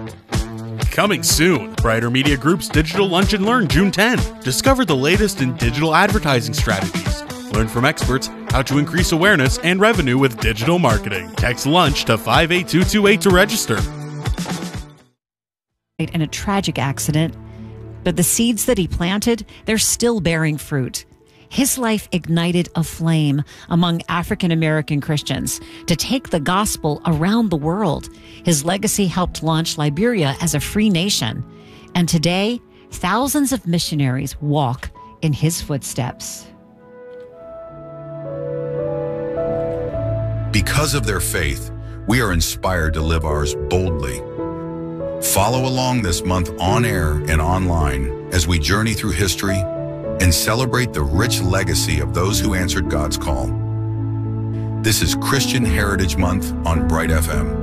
Coming soon, Brighter Media Group's Digital Lunch and Learn June 10. Discover the latest in digital advertising strategies. Learn from experts how to increase awareness and revenue with digital marketing. Text LUNCH to 58228 to register. In a tragic accident, but the seeds that he planted, they're still bearing fruit. His life ignited a flame among African American Christians to take the gospel around the world. His legacy helped launch Liberia as a free nation. And today, thousands of missionaries walk in his footsteps. Because of their faith, we are inspired to live ours boldly. Follow along this month on air and online as we journey through history and celebrate the rich legacy of those who answered God's call. This is Christian Heritage Month on Bright FM.